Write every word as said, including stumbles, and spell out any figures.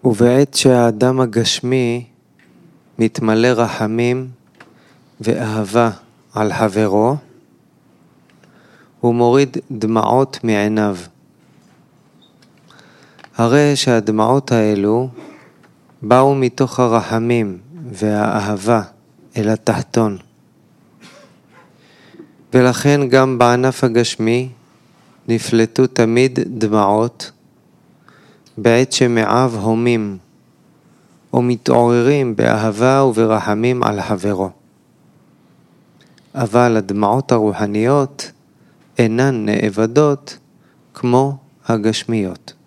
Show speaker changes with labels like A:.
A: ובעת שהאדם הגשמי מתמלא רחמים ואהבה על חברו, הוא מוריד דמעות מעיניו. הרי שהדמעות האלו באו מתוך הרחמים והאהבה אל התחתון. ולכן גם בענף הגשמי נפלטו תמיד דמעות בעת שמעיו הומים ומתעוררים באהבה וברחמים על חברו. אבל הדמעות הרוחניות אינן נאבדות כמו הגשמיות.